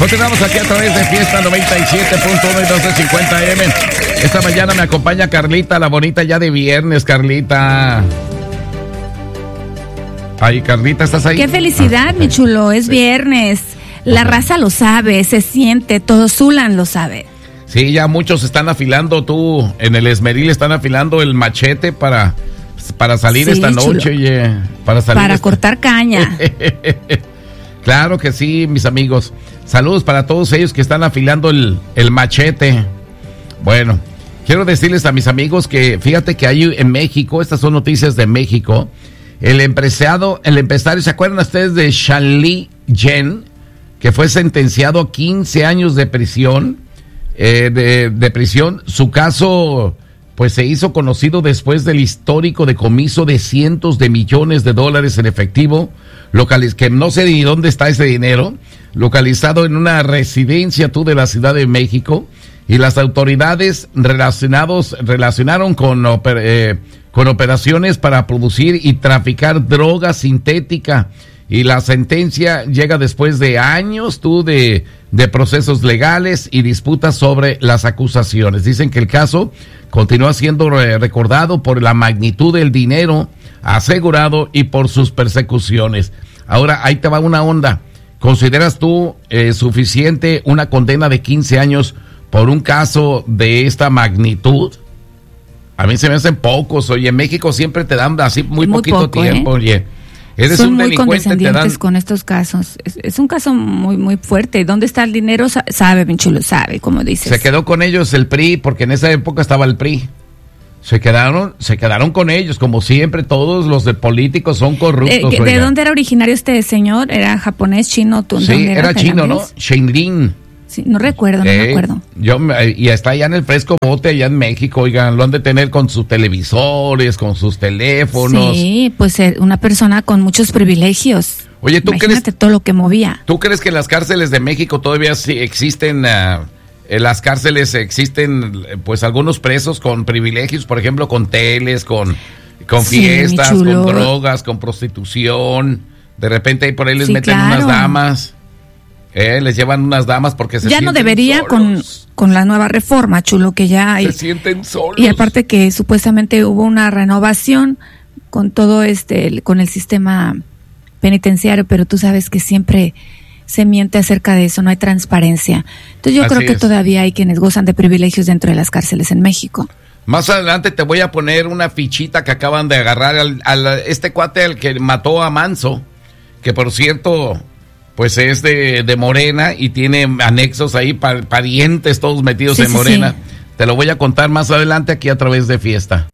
Continuamos aquí a través de Fiesta 97.1 y 1250 AM. Esta mañana me acompaña Carlita, la bonita, ya de viernes, Carlita. Ay, Carlita, ¿estás ahí? Qué felicidad, mi chulo, es viernes. La raza lo sabe, se siente, todo Zulan lo sabe. Sí, ya muchos están afilando, tú, en el Esmeril están afilando el machete para salir esta noche, oye, para cortar caña. Claro que sí, mis amigos. Saludos para todos ellos que están afilando el machete. Bueno, quiero decirles a mis amigos que fíjate que hay en México, estas son noticias de México, el empresario, ¿se acuerdan ustedes de Shanli Yen? Que fue sentenciado a 15 años de prisión, de prisión. Su caso, pues se hizo conocido después del histórico decomiso de cientos de millones de dólares en efectivo, que no sé ni dónde está ese dinero, localizado en una residencia de la Ciudad de México, y las autoridades relacionaron con operaciones para producir y traficar droga sintética. Y la sentencia llega después de años de procesos legales y disputas sobre las acusaciones. Dicen que el caso continúa siendo recordado por la magnitud del dinero asegurado y por sus persecuciones. Ahora, ahí te va una onda. ¿Consideras tú suficiente una condena de 15 años por un caso de esta magnitud? A mí se me hacen pocos. Oye, en México siempre te dan así muy poquito tiempo, oye. Eres Son un muy delincuente, condescendientes con estos casos. Es un caso muy, muy fuerte. ¿Dónde está el dinero? Sabe, bien chulo, sabe, como dices. Se quedó con ellos el PRI, porque en esa época estaba el PRI. Se quedaron con ellos, como siempre, todos los de políticos son corruptos. ¿De dónde era originario este señor? ¿Era japonés, chino? Sí, era chino, ¿no? Shenlin. Sí, no recuerdo, no me acuerdo. Y está allá en el fresco bote, allá en México, oigan, lo han de tener con sus televisores, con sus teléfonos. Sí, pues una persona con muchos privilegios. Oye, Imagínate todo lo que movía. ¿Tú crees que en las cárceles de México todavía sí existen, en las cárceles existen, pues, algunos presos con privilegios, por ejemplo, con teles, con fiestas, con drogas, con prostitución? De repente ahí por ahí les meten unas damas. Les llevan unas damas porque se sienten no debería solos. con la nueva reforma, chulo, que ya hay. Se sienten solos. Y aparte que supuestamente hubo una renovación con todo con el sistema penitenciario, pero tú sabes que siempre se miente acerca de eso, no hay transparencia. Entonces yo creo que todavía hay quienes gozan de privilegios dentro de las cárceles en México. Más adelante te voy a poner una fichita que acaban de agarrar este cuate, al que mató a Manso, que por cierto, pues es de Morena y tiene anexos ahí, parientes todos metidos en Morena. Sí. Te lo voy a contar más adelante aquí a través de Fiesta.